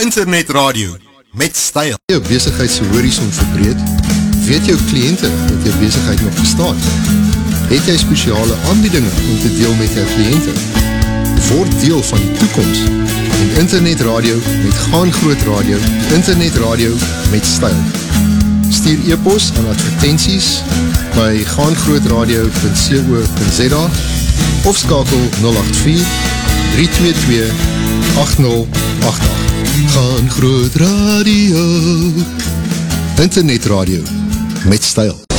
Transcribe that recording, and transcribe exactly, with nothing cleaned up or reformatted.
Internetradio met styl. Jou besigheid se horison verbreed? Weet jou kliënte dat jou besigheid nog bestaan? Het jy spesiale aanbiedinge om te deel met jou kliënte? Word deel van die toekoms en Internetradio met Gaan Groot Radio, Internetradio met styl. Stuur e-pos aan advertenties by gaangrootradio punt co punt za of skakel nul agt vier, drie twee twee, agt nul agt agt. Gaan Groot Radio, Internetradio met styl.